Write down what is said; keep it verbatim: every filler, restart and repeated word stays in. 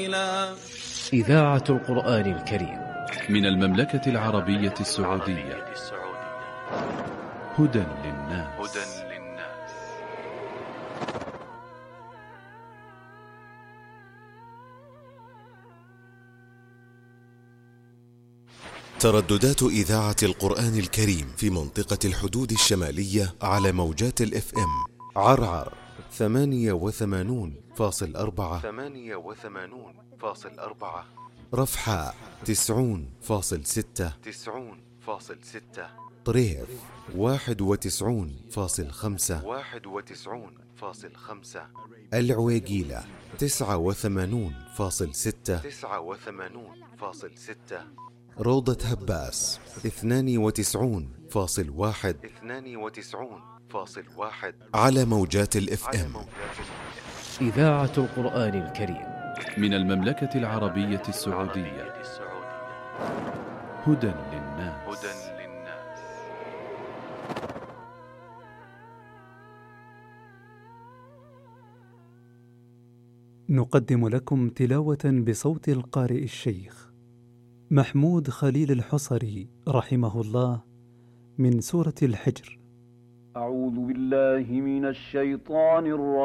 إذاعة القرآن الكريم من المملكة العربية السعودية. هدى للناس. ترددات إذاعة القرآن الكريم في منطقة الحدود الشمالية على موجات الاف ام: عرعر ثمانية وثمانون فاصل أربعة ثمانية وثمانون فاصل أربعة، رفحاء تسعون فاصل ستة تسعون فاصل ستة، طريف واحد وتسعون فاصل خمسة واحد وتسعون فاصل خمسة، العويقيلة تسعة وثمانون فاصل ستة تسعة وثمانون فاصل ستة، روضة هباس اثنان وتسعون فاصل واحد اثنان وتسعون فاصل واحد على موجات الاف ام. إذاعة القرآن الكريم من المملكة العربية السعودية. هدى للناس. نقدم لكم تلاوة بصوت القارئ الشيخ محمود خليل الحصري رحمه الله من سورة الحجر. أعوذ بالله من الشيطان الرجيم.